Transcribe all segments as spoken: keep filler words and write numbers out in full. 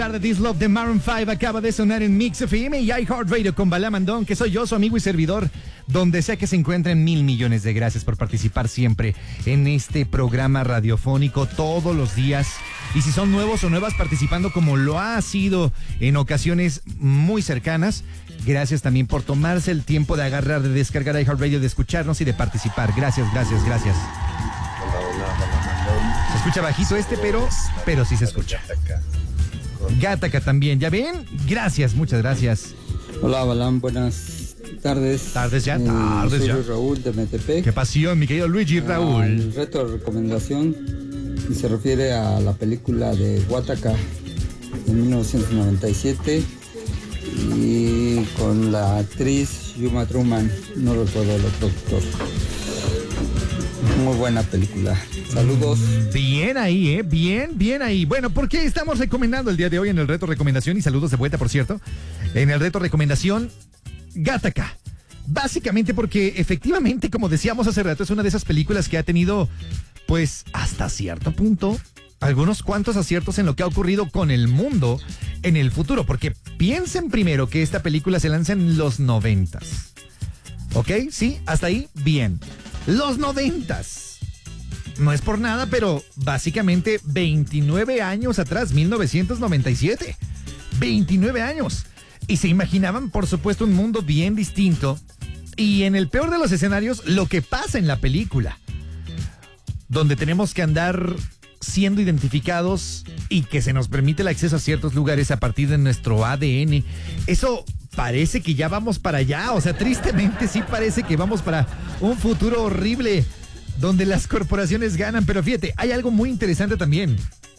De This Love de Maroon five acaba de sonar en Mix F M y iHeartRadio con Balá Mandón, que soy yo, su amigo y servidor, donde sea que se encuentren. Mil millones de gracias por participar siempre en este programa radiofónico todos los días. Y si son nuevos o nuevas participando, como lo ha sido en ocasiones muy cercanas, gracias también por tomarse el tiempo de agarrar, de descargar iHeartRadio, de escucharnos y de participar. Gracias, gracias, gracias. Hola, hola, Balá Mandón. Se escucha bajito este, pero, pero sí se escucha. Gataca también, ¿ya ven? Gracias, muchas gracias. Hola, Balán, buenas tardes. Tardes ya, Eh, tardes soy ya. Luis Raúl de Metepec. Qué pasión, mi querido Luigi Raúl. El reto de recomendación y se refiere a la película de Gattaca de mil novecientos noventa y siete y con la actriz Uma Thurman, no recuerdo el otro actor. Muy buena película. Saludos. Bien ahí, ¿eh? Bien, bien ahí. Bueno, ¿por qué estamos recomendando el día de hoy en el reto recomendación? Y saludos de vuelta, por cierto. En el reto recomendación, Gattaca. Básicamente porque efectivamente, como decíamos hace rato, es una de esas películas que ha tenido, pues, hasta cierto punto, algunos cuantos aciertos en lo que ha ocurrido con el mundo en el futuro. Porque piensen primero que esta película se lanza en los noventas. ¿Ok? ¿Sí? Hasta ahí, bien. Los noventas. No es por nada, pero básicamente veintinueve años atrás, mil novecientos noventa y siete. veintinueve años. Y se imaginaban, por supuesto, un mundo bien distinto. Y en el peor de los escenarios, lo que pasa en la película. Donde tenemos que andar siendo identificados y que se nos permite el acceso a ciertos lugares a partir de nuestro A D N. Eso parece que ya vamos para allá. O sea, tristemente sí parece que vamos para un futuro horrible donde las corporaciones ganan. Pero fíjate, hay algo muy interesante también.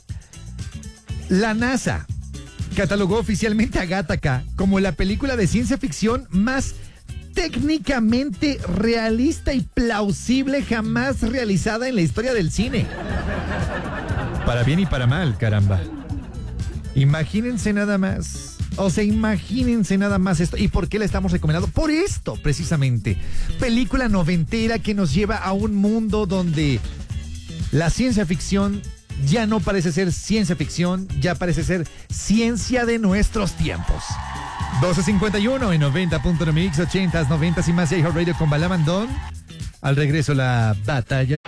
La NASA catalogó oficialmente a Gattaca como la película de ciencia ficción más técnicamente realista y plausible jamás realizada en la historia del cine. Para bien y para mal, caramba. Imagínense nada más. O sea, imagínense nada más esto. ¿Y por qué la estamos recomendando? Por esto, precisamente. Película noventera que nos lleva a un mundo donde la ciencia ficción ya no parece ser ciencia ficción, ya parece ser ciencia de nuestros tiempos. doce cincuenta y uno en noventa punto nueve Mix, ochentas, noventas y más. iHeartRadio con Balá Mandón. Al regreso, la batalla.